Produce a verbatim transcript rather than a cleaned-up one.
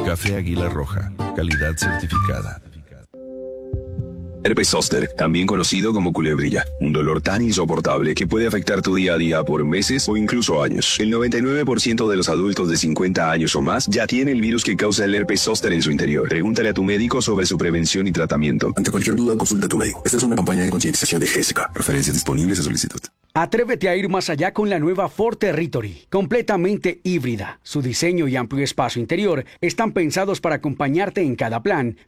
Café Águila Roja, calidad certificada. Herpes zóster, también conocido como culebrilla, un dolor tan insoportable que puede afectar tu día a día por meses o incluso años. El noventa y nueve por ciento de los adultos de cincuenta años o más ya tiene el virus que causa el herpes zóster en su interior. Pregúntale a tu médico sobre su prevención y tratamiento. Ante cualquier duda, consulta a tu médico. Esta es una campaña de concientización de Jessica. Referencias disponibles a solicitud. Atrévete a ir más allá con la nueva Ford Territory, completamente híbrida. Su diseño y amplio espacio interior están pensados para acompañarte en cada plan,